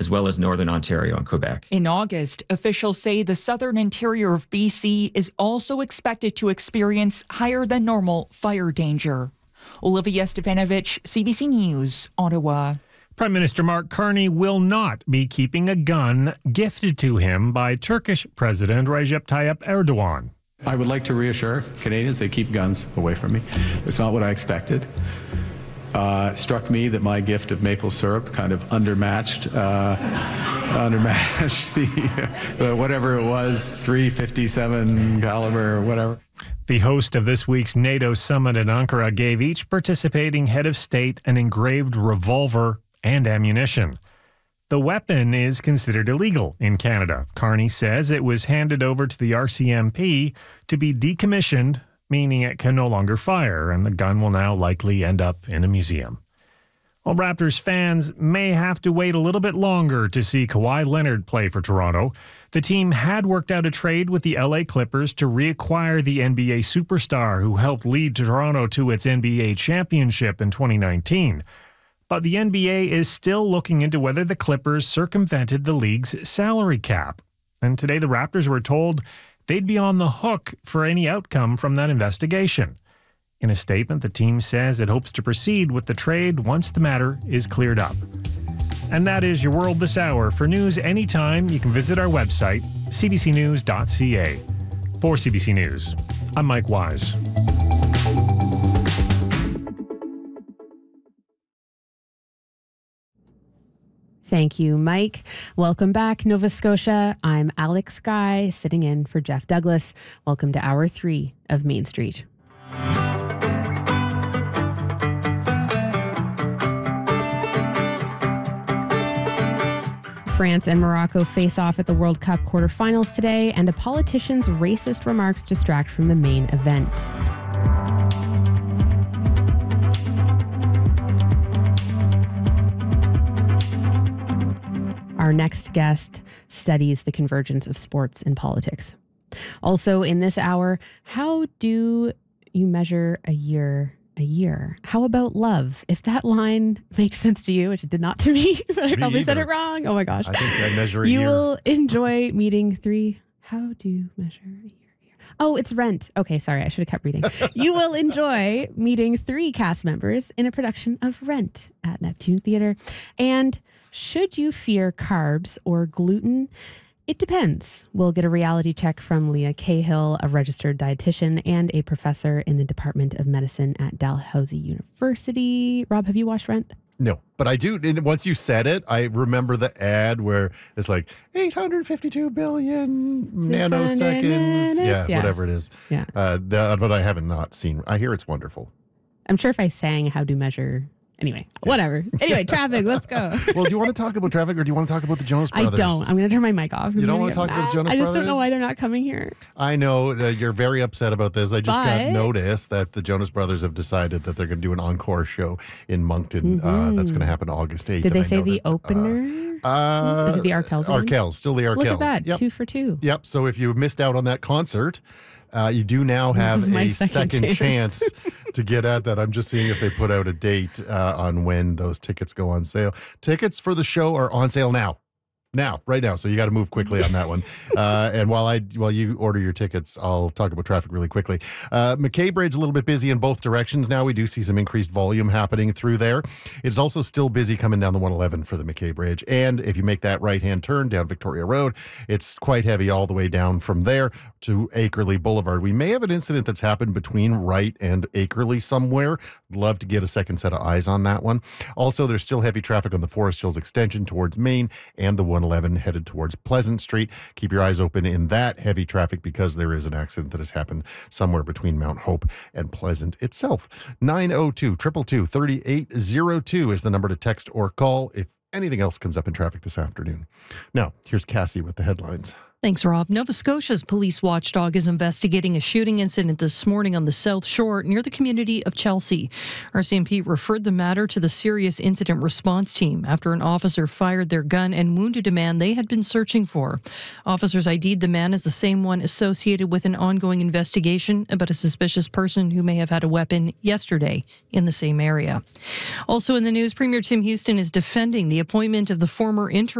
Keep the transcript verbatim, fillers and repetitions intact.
as well as northern Ontario and Quebec. In August, officials say the southern interior of B C is also expected to experience higher than normal fire danger. Olivia Stefanovich, C B C News, Ottawa. Prime Minister Mark Carney will not be keeping a gun gifted to him by Turkish President Recep Tayyip Erdogan. I would like to reassure Canadians they keep guns away from me. It's not what I expected. Uh, struck me that my gift of maple syrup kind of undermatched, uh, undermatched the uh, whatever it was, three fifty-seven caliber or whatever. The host of this week's NATO summit in Ankara gave each participating head of state an engraved revolver and ammunition. The weapon is considered illegal in Canada. Carney says it was handed over to the R C M P to be decommissioned, meaning it can no longer fire, and the gun will now likely end up in a museum. Well, Raptors fans may have to wait a little bit longer to see Kawhi Leonard play for Toronto. The team had worked out a trade with the L A Clippers to reacquire the N B A superstar who helped lead Toronto to its N B A championship in twenty nineteen. But the N B A is still looking into whether the Clippers circumvented the league's salary cap. And today the Raptors were told they'd be on the hook for any outcome from that investigation. In a statement, the team says it hopes to proceed with the trade once the matter is cleared up. And that is your World This Hour. For news anytime, you can visit our website, c b c news dot c a. For C B C News, I'm Mike Wise. Thank you, Mike. Welcome back, Nova Scotia. I'm Alex Guy, sitting in for Jeff Douglas. Welcome to Hour three of Main Street. France and Morocco face off at the World Cup quarterfinals today, and a politician's racist remarks distract from the main event. Our next guest studies the convergence of sports and politics. Also in this hour, how do you measure a year a year? How about love? If that line makes sense to you, which it did not to me, but I me probably either. said it wrong. Oh my gosh. I think I measure a you year. You will enjoy meeting three. How do you measure a year? Oh, it's Rent. Okay, sorry, I should have kept reading. You will enjoy meeting three cast members in a production of Rent at Neptune Theatre. And should you fear carbs or gluten? It depends. We'll get a reality check from Leah Cahill, a registered dietitian and a professor in the Department of Medicine at Dalhousie University. Rob, have you watched Rent? No, but I do. Once you said it, I remember the ad where it's like eight hundred fifty-two billion nanoseconds. Minutes, yeah, yeah, whatever it is. Yeah. Uh, that, but I haven't not seen. I hear it's wonderful. I'm sure if I sang How to Measure... Anyway, yeah. whatever. Anyway, traffic, let's go. Well, do you want to talk about traffic or do you want to talk about the Jonas Brothers? I don't. I'm going to turn my mic off. You don't want to talk mad. about the Jonas Brothers? I just Brothers? don't know why they're not coming here. I know that you're very upset about this. I just but... got notice that the Jonas Brothers have decided that they're going to do an encore show in Moncton. Mm-hmm. Uh, that's going to happen August eighth. Did they I say the that, opener? Uh, uh, Is it the Arkells? Arkells, still the Arkells. Look at that, yep. two for two. Yep, so if you missed out on that concert, uh, you do now have a second, second chance. chance to get at that. I'm just seeing if they put out a date uh, on when those tickets go on sale. Tickets for the show are on sale now. Now, right now. So you got to move quickly on that one. Uh, and while I while you order your tickets, I'll talk about traffic really quickly. Uh, McKay Bridge, a little bit busy in both directions now. We do see some increased volume happening through there. It's also still busy coming down the one eleven for the McKay Bridge. And if you make that right-hand turn down Victoria Road, it's quite heavy all the way down from there to Akerley Boulevard. We may have an incident that's happened between Wright and Akerley somewhere. Love to get a second set of eyes on that one. Also, there's still heavy traffic on the Forest Hills extension towards Maine and the one eleven headed towards Pleasant Street. Keep your eyes open in that heavy traffic because there is an accident that has happened somewhere between Mount Hope and Pleasant itself. nine oh two, two two two, three eight oh two is the number to text or call if anything else comes up in traffic this afternoon. Now, here's Cassie with the headlines. Thanks, Rob. Nova Scotia's police watchdog is investigating a shooting incident this morning on the South Shore near the community of Chelsea. R C M P referred the matter to the Serious Incident Response Team after an officer fired their gun and wounded a man they had been searching for. Officers I D'd the man as the same one associated with an ongoing investigation about a suspicious person who may have had a weapon yesterday in the same area. Also in the news, Premier Tim Houston is defending the appointment of the former interim